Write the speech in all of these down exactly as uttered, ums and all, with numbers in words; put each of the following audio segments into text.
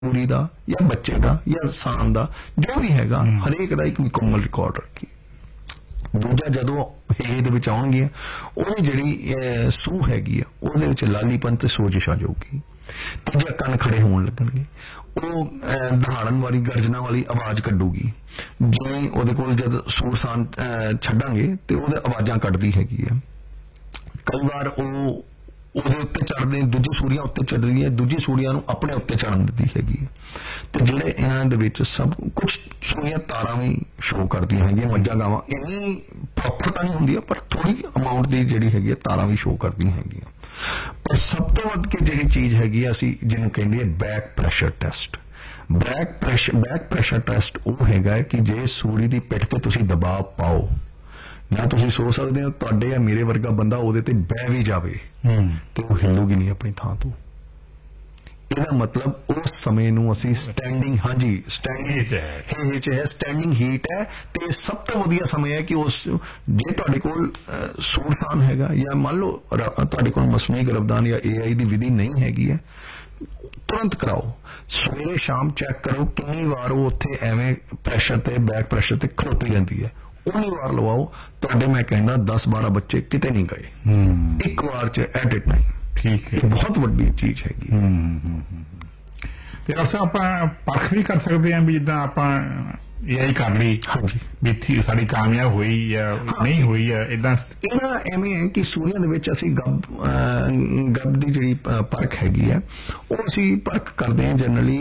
ਪੂਰੀ ਦਾ ਜਾਂ ਬੱਚੇ ਦਾ ਜਾਂ ਸਾਨ ਦਾ ਜੋ ਵੀ ਹੈਗਾ ਹਰੇਕ ਦਾ ਇੱਕ ਮੁਕੰਮਲ ਰਿਕਾਰਡ ਰੱਖੀ। ਦੂਜਾ ਜਦੋਂ ਹੇਜ ਦੇ ਵਿੱਚ ਆਉਣਗੇ ਉਹਦੀ ਜਿਹੜੀ ਸੂਹ ਹੈਗੀ ਆ ਉਹਦੇ ਵਿੱਚ ਲਾਲੀਪਨ ਤੇ ਸੋਜਿਸ਼ ਆ ਜਾਊਗੀ। ਤੀਜਾ ਕੰਨ ਖੜੇ ਹੋਣ ਲੱਗਣਗੇ, ਉਹ ਦਹਾੜਨ ਵਾਲੀ ਗਰਜਨਾ ਵਾਲੀ ਆਵਾਜ਼ ਕੱਢੂਗੀ। ਜਿਵੇਂ ਉਹਦੇ ਕੋਲ ਜਦ ਸੂਰ ਸਾਨ ਛੱਡਾਂਗੇ ਤੇ ਉਹਦੇ ਆਵਾਜ਼ਾਂ ਕੱਢਦੀ ਹੈਗੀ ਆ। ਕਈ ਵਾਰ ਉਹ ਉਹਦੇ ਉੱਤੇ ਚੜ੍ਹਦੇ ਦੂਜੀ ਸੂਰੀਆਂ ਉੱਤੇ ਚੜ੍ਹਦੀ ਹੈ, ਦੂਜੀ ਸੂਰੀਆਂ ਨੂੰ ਆਪਣੇ ਉੱਤੇ ਚੜ੍ਹਨ ਦਿੰਦੀ ਹੈਗੀ ਹੈ। ਤੇ ਜਿਹੜੇ ਇਹਨਾਂ ਦੇ ਵਿੱਚ ਸਭ ਕੁਛ ਸੂਰੀਆਂ ਤਾਰਾਂ ਵੀ ਸ਼ੋਅ ਕਰਦੀਆਂ ਹੈਗੀਆਂ। ਮੱਝਾਂ ਗਾਵਾਂ ਇੰਨੀ ਪ੍ਰੋਪਰ ਤਾਂ ਨਹੀਂ ਹੁੰਦੀ ਪਰ ਥੋੜੀ ਅਮਾਊਂਟ ਦੀ ਜਿਹੜੀ ਹੈਗੀ ਹੈ ਤਾਰਾਂ ਵੀ ਸ਼ੋਅ ਕਰਦੀਆਂ ਹੈਗੀਆਂ। ਪਰ ਸਭ ਤੋਂ ਵੱਧ ਕੇ ਜਿਹੜੀ ਚੀਜ਼ ਹੈਗੀ ਹੈ ਅਸੀਂ ਜਿਹਨੂੰ ਕਹਿੰਦੇ ਹੈ back pressure test. Back pressure back pressure test ਉਹ ਹੈਗਾ ਹੈ ਕਿ ਜੇ ਸੂਰੀ ਦੀ ਪਿੱਠ ਤੇ ਤੁਸੀਂ ਦਬਾਅ ਪਾਓ ਨਾ, ਤੁਸੀਂ ਸੋਚ ਸਕਦੇ ਹੋ ਤੁਹਾਡੇ ਜਾਂ ਮੇਰੇ ਵਰਗਾ ਬੰਦਾ ਉਹਦੇ ਤੇ ਬਹਿ ਵੀ ਜਾਵੇ ਤੇ ਉਹ ਹਿੱਲੂਗੀ ਨਹੀਂ ਆਪਣੀ ਥਾਂ ਤੋਂ। ਇਹਦਾ ਮਤਲਬ ਉਸ ਸਮੇਂ ਨੂੰ ਅਸੀਂ ਸਟੈਂਡਿੰਗ, ਹਾਂਜੀ ਸਟੈਂਡਿੰਗ ਹੀਟ ਹੈ, ਸਟੈਂਡਿੰਗ ਹੀਟ ਹੈ। ਤੇ ਸਭ ਤੋਂ ਵਧੀਆ ਸਮੇਂ ਹੈ ਕਿ ਉਸ ਜੇ ਤੁਹਾਡੇ ਕੋਲ ਸੂਰਸਾਨ ਹੈਗਾ ਜਾਂ ਮੰਨ ਲਓ ਤੁਹਾਡੇ ਕੋਲ ਮਸਨੂਈ ਗਰਭਦਾਨ ਜਾਂ ਏ ਆਈ ਦੀ ਵਿਧੀ ਨਹੀਂ ਹੈਗੀ ਹੈ, ਤੁਰੰਤ ਕਰਾਓ। ਸਵੇਰੇ ਸ਼ਾਮ ਚੈੱਕ ਕਰੋ ਕਿੰਨੀ ਵਾਰ ਉਹ ਉੱਥੇ ਐਵੇਂ ਪ੍ਰੈਸ਼ਰ ਤੇ ਬੈਕ ਪ੍ਰੈਸ਼ਰ ਤੇ ਖਲੋਤੀ ਰਹਿੰਦੀ ਹੈ। ਉਨੀ ਵਾਰ ਲਵਾਓ, ਤੁਹਾਡੇ ਮੈਂ ਕਹਿੰਦਾ ਦਸ ਬਾਰਾਂ ਬੱਚੇ ਕਿਤੇ ਨਹੀਂ ਗਏ ਇੱਕ ਵਾਰ ਚ ਐਟ ਏ ਟਾਈਮ। ਠੀਕ ਹੈ, ਬਹੁਤ ਵੱਡੀ ਚੀਜ਼ ਹੈਗੀ। ਤੇ ਅਸਾਂ ਆਪਾਂ ਪਰਖ ਵੀ ਕਰ ਸਕਦੇ ਹਾਂ ਵੀ ਜਿੱਦਾਂ ਆਪਾਂ ਏ ਆਈ ਕਰ ਲਈ, ਹਾਂਜੀ ਵੀ ਥੀ ਸਾਡੀ ਕਾਮਯਾਬ ਹੋਈ ਜਾਂ ਨਹੀਂ ਹੋਈ ਹੈ ਇਦਾਂ। ਇਹਦਾ ਐਵੇਂ ਹੈ ਕਿ ਸੂਰੀਆਂ ਦੇ ਵਿੱਚ ਅਸੀਂ ਗੱਬ ਗੱਬ ਦੀ ਜਿਹੜੀ ਪਰਖ ਹੈਗੀ ਹੈ ਉਹ ਅਸੀਂ ਪਰਖ ਕਰਦੇ ਹਾਂ ਜਨਰਲੀ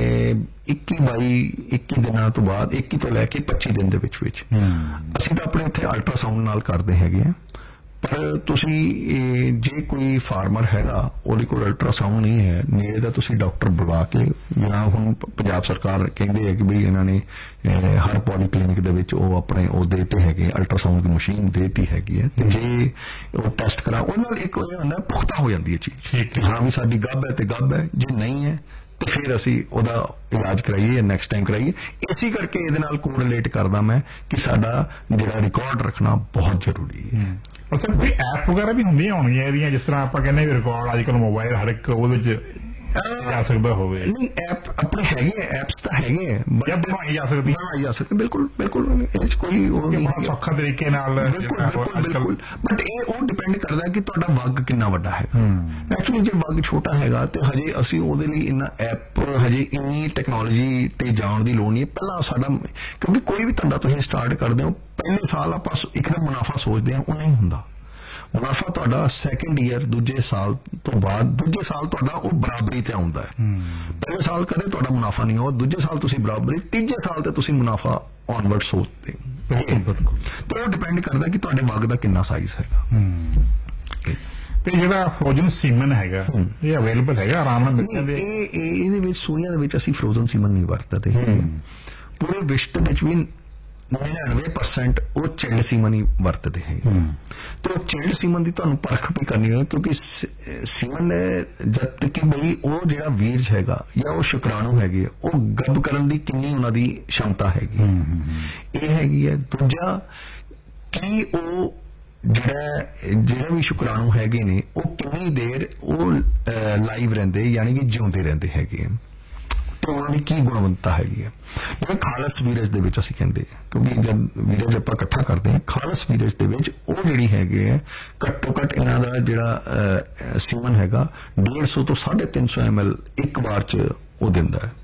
ਇੱਕੀ ਬਾਈ ਇੱਕੀ ਦਿਨਾਂ ਤੋਂ ਬਾਅਦ, ਇੱਕੀ ਤੋਂ ਲੈ ਕੇ ਪੱਚੀ ਦਿਨ ਦੇ ਵਿੱਚ ਵਿੱਚ। ਅਸੀਂ ਤਾਂ ਆਪਣੇ ਉੱਥੇ ਅਲਟਰਾਸਾਊਂਡ ਨਾਲ ਕਰਦੇ ਹੈਗੇ ਆ। ਪਰ ਤੁਸੀਂ ਜੇ ਕੋਈ ਫਾਰਮਰ ਹੈਗਾ ਉਹਦੇ ਕੋਲ ਅਲਟਰਾਸਾਊਂਡ ਨਹੀਂ ਹੈ ਨੇੜੇ ਦਾ, ਤੁਸੀਂ ਡਾਕਟਰ ਬੁਲਾ ਕੇ, ਜਾਂ ਹੁਣ ਪੰਜਾਬ ਸਰਕਾਰ ਕਹਿੰਦੇ ਹੈ ਕਿ ਬਈ ਇਹਨਾਂ ਨੇ ਹਰ ਪੋਲੀ ਕਲੀਨਿਕ ਦੇ ਵਿੱਚ ਉਹ ਆਪਣੇ ਉਹ ਦੇਤੇ ਹੈਗੇ ਅਲਟਰਾਸਾਊਂਡ ਦੀ ਮਸ਼ੀਨ ਦੇਤੀ ਹੈਗੀ ਹੈ। ਤੇ ਜੇ ਉਹ ਟੈਸਟ ਕਰਾ ਉਹਦੇ ਨਾਲ ਇੱਕ ਹੁੰਦਾ ਪੁਖਤਾ ਹੋ ਜਾਂਦੀ ਹੈ ਚੀਜ਼, ਹਾਂ ਵੀ ਸਾਡੀ ਗੱਭ ਹੈ ਤੇ ਗੱਭ ਹੈ। ਜੇ ਨਹੀਂ ਹੈ ਤੇ ਫਿਰ ਅਸੀਂ ਉਹਦਾ ਇਲਾਜ ਕਰਾਈਏ ਜਾਂ ਨੈਕਸਟ ਟਾਈਮ ਕਰਾਈਏ। ਇਸੇ ਕਰਕੇ ਇਹਦੇ ਨਾਲ ਕੋਰਿਲੇਟ ਕਰਦਾ ਮੈਂ ਕਿ ਸਾਡਾ ਜਿਹੜਾ ਰਿਕਾਰਡ ਰੱਖਣਾ ਬਹੁਤ ਜ਼ਰੂਰੀ ਹੈ। ਸਰ ਕੋਈ ਐਪ ਵਗੈਰਾ ਵੀ ਹੁੰਦੀਆਂ ਹੋਣਗੀਆਂ ਇਹਦੀਆਂ, ਜਿਸ ਤਰ੍ਹਾਂ ਆਪਾਂ ਕਹਿੰਦੇ ਵੀ ਰਿਕਾਰਡ ਅੱਜ ਕੱਲ੍ਹ ਮੋਬਾਈਲ ਹਰ ਇੱਕ ਉਹਦੇ ਵਿੱਚ ਜਾ ਸਕਦਾ ਹੋਵੇ? ਨਹੀਂ, ਐਪ ਆਪਣੇ ਹੈਗੇ, ਐਪਸ ਤਾਂ ਹੈਗੇ ਜਾਂ ਬਣਾਈ ਜਾ ਸਕਦੀ ਬਣਾਈ ਜਾ ਸਕਦੀ ਬਿਲਕੁਲ ਬਿਲਕੁਲ। ਇਹਦੇ ਚ ਕੋਈ ਬੜਾ ਸੌਖਾ ਤਰੀਕੇ ਨਾਲ ਬਿਲਕੁਲ ਬਿਲਕੁਲ। ਬਟ ਇਹ ਉਹ ਡਿਪੈਂਡ ਕਰਦਾ ਕਿ ਤੁਹਾਡਾ ਵੱਗ ਕਿੰਨਾ ਵੱਡਾ ਹੈਗਾ। ਐਕਚੁਅਲੀ ਜੇ ਵੱਗ ਛੋਟਾ ਹੈਗਾ ਤੇ ਹਜੇ ਅਸੀਂ ਉਹਦੇ ਲਈ ਇੰਨਾ ਐਪ, ਹਜੇ ਇੰਨੀ ਟੈਕਨੋਲੋਜੀ ਤੇ ਜਾਣ ਦੀ ਲੋੜ ਨਹੀਂ ਹੈ। ਪਹਿਲਾਂ ਸਾਡਾ, ਕਿਉਂਕਿ ਕੋਈ ਵੀ ਧੰਦਾ ਤੁਸੀਂ ਸਟਾਰਟ ਕਰਦੇ ਹੋ ਪਹਿਲੇ ਸਾਲ ਆਪਾਂ ਇੱਕਦਮ ਮੁਨਾਫਾ ਸੋਚਦੇ ਹਾਂ, ਉਹ ਨਹੀਂ ਹੁੰਦਾ। ਮੁਨਾਫਾ ਤੁਹਾਡਾ ਸੈਕਿੰਡ ਈਅਰ, ਦੂਜੇ ਸਾਲ ਤੋਂ ਬਾਅਦ, ਦੂਜੇ ਸਾਲ ਤੁਹਾਡਾ ਉਹ ਬਰਾਬਰੀ ਤੇ ਆਉਂਦਾ ਹੈ। ਪਹਿਲੇ ਸਾਲ ਕਦੇ ਤੁਹਾਡਾ ਮੁਨਾਫਾ ਨਹੀਂ ਹੋਇਆ, ਦੂਜੇ ਸਾਲ ਤੁਸੀਂ ਬਰਾਬਰੀ, ਤੀਜੇ ਸਾਲ ਤੇ ਤੁਸੀਂ ਮੁਨਾਫਾ ਔਨਵਰਡ ਸੋਚਦੇ ਹੋ। ਤੇ ਉਹ ਡਿਪੈਂਡ ਕਰਦਾ ਕਿ ਤੁਹਾਡੇ ਵੱਗ ਦਾ ਕਿੰਨਾ ਸਾਈਜ਼ ਹੈਗਾ। ਤੇ ਜਿਹੜਾ ਫਰੋਜ਼ਨ ਸੀਮਨ ਹੈਗਾ ਇਹ ਅਵੇਲੇਬਲ ਹੈਗਾ, ਆਰਾਮ ਨਾਲ ਮਿਲ ਜਾਂਦੇ? ਇਹ ਇਹਦੇ ਵਿੱਚ ਸੂਈਆਂ ਦੇ ਵਿੱਚ ਅਸੀਂ ਫਰੋਜ਼ਨ ਸੀਮਨ ਨਹੀਂ ਵਰਤਦੇ। ਪੂਰੇ ਵਿਸ਼ਵ ਦੇ ਵਿੱਚ ਵੀ ਨਿन्यानवे परसेंट ਉਹ ਚਿਲਡ ਸੀਮਨ ਹੀ ਵਰਤਦੇ ਹੈਗੇ। ਤੇ ਉਹ ਚਿਲਡ ਸੀਮਨ ਦੀ ਤੁਹਾਨੂੰ ਪਰਖ ਵੀ ਕਰਨੀ ਹੋਵੇ, ਕਿਉਂਕਿ ਸੀਮਨ ਜਦ ਤੱਕ ਕਿ ਬਈ ਉਹ ਜਿਹੜਾ ਵੀਰਜ ਹੈਗਾ ਜਾਂ ਉਹ ਸ਼ੁਕਰਾਣੂ ਹੈਗੇ ਉਹ ਗੱਭ ਕਰਨ ਦੀ ਕਿੰਨੀ ਉਹਨਾਂ ਦੀ ਸ਼ਮਤਾ ਹੈਗੀ, ਇਹ ਹੈਗੀ ਹੈ। ਦੂਜਾ ਕਿ ਉਹ ਜਿਹੜਾ ਜਿਹੜਾ ਵੀ ਸ਼ੁਕਰਾਣੂ ਹੈਗੇ ਨੇ ਉਹ ਕਿੰਨੀ ਦੇਰ ਉਹ ਲਾਈਵ ਰਹਿੰਦੇ, ਯਾਨੀ ਕਿ ਜਿਉਂਦੇ ਰਹਿੰਦੇ ਹੈਗੇ, ਤੇ ਉਹਨਾਂ ਦੀ ਕੀ ਗੁਣਵੱਤਾ ਹੈਗੀ ਹੈ। ਜਿਵੇਂ ਖਾਲਸ ਵੀਰਜ ਦੇ ਵਿੱਚ ਅਸੀਂ ਕਹਿੰਦੇ ਹਾਂ, ਕਿਉਂਕਿ ਜਦ ਵੀਰਜ ਆਪਾਂ ਇਕੱਠਾ ਕਰਦੇ ਹਾਂ ਖਾਲਸ ਵੀਰਜ ਦੇ ਵਿੱਚ ਉਹ ਜਿਹੜੀ ਹੈਗੇ ਹੈ ਘੱਟੋ ਘੱਟ ਇਹਨਾਂ ਦਾ ਜਿਹੜਾ ਸੀਮਨ ਹੈਗਾ ਡੇਢ ਸੌ ਤੋਂ ਸਾਢੇ ਤਿੰਨ ਸੌ ਐਮ ਐਲ ਇੱਕ ਵਾਰ ਚ ਉਹ ਦਿੰਦਾ ਹੈ।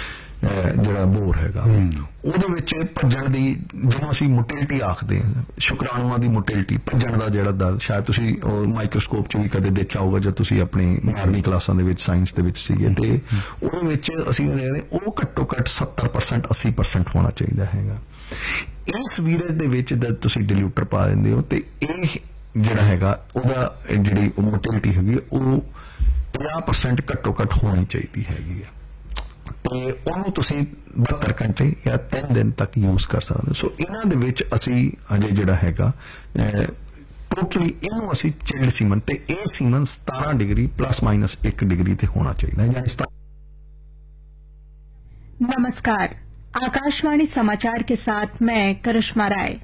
ਜਿਹੜਾ ਬੋਰ ਹੈਗਾ ਉਹਦੇ ਵਿੱਚ ਭੱਜਣ ਦੀ, ਜਿਹਨੂੰ ਅਸੀਂ ਮੋਟਿਲਿਟੀ ਆਖਦੇ ਹਾਂ, ਸ਼ੁਕਰਾਣੂਆਂ ਦੀ ਮੋਟਿਲਿਟੀ, ਭੱਜਣ ਦਾ ਜਿਹੜਾ ਦਰ, ਸ਼ਾਇਦ ਤੁਸੀਂ ਮਾਈਕਰੋਸਕੋਪ 'ਚ ਵੀ ਕਦੇ ਦੇਖਿਆ ਹੋਊਗਾ ਜਦ ਤੁਸੀਂ ਆਪਣੀ ਬਾਰਵੀਂ ਕਲਾਸਾਂ ਦੇ ਵਿੱਚ ਸਾਇੰਸ ਦੇ ਵਿੱਚ ਸੀਗੇ, ਤੇ ਉਹਦੇ ਵਿੱਚ ਅਸੀਂ ਦੇਖਦੇ ਉਹ ਘੱਟੋ ਘੱਟ ਸੱਤਰ ਪਰਸੈਂਟ ਅੱਸੀ ਪਰਸੈਂਟ ਹੋਣਾ ਚਾਹੀਦਾ ਹੈਗਾ। ਇਸ ਵੀਰਜ ਦੇ ਵਿੱਚ ਜਦ ਤੁਸੀਂ ਡਿਲਿਊਟਰ ਪਾ ਦਿੰਦੇ ਹੋ ਤੇ ਇਹ ਜਿਹੜਾ ਹੈਗਾ ਉਹਦਾ ਜਿਹੜੀ ਮੋਟਿਲਿਟੀ ਹੈਗੀ ਉਹ ਪੰਜਾਹ ਪਰਸੈਂਟ ਘੱਟੋ ਘੱਟ ਹੋਣੀ ਚਾਹੀਦੀ ਹੈਗੀ ਹੈ। ਤੇ ਉਹਨੂੰ ਤੁਸੀਂ ਬਹੱਤਰ ਘੰਟੇ ਜਾਂ ਤਿੰਨ ਦਿਨ ਤੱਕ ਯੂਜ਼ ਕਰ ਸਕਦੇ ਹੋ। ਸੋ ਇਹਨਾਂ ਦੇ ਵਿੱਚ ਅਸੀਂ ਅਜੇ ਜਿਹੜਾ ਹੈਗਾ ਟੋਟਲੀ ਇਹਨੂੰ ਅਸੀਂ ਚਿਲਡ ਸੀਮਨ, ਤੇ ਇਹ ਸੀਮਨ ਸਤਾਰਾਂ ਡਿਗਰੀ ਪਲੱਸ ਮਾਈਨਸ ਇੱਕ डिग्री ਤੇ होना चाहिए है। नमस्कार, आकाशवाणी समाचार के साथ मैं करिश्मा राय।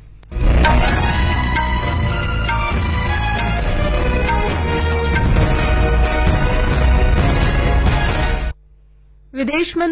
विदेश मंत्री